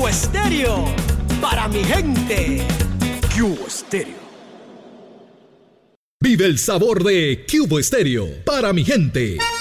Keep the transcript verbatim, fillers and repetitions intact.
Estéreo, para mi gente. Cubo Estéreo. Vive el sabor de Cubo Estéreo, para mi gente.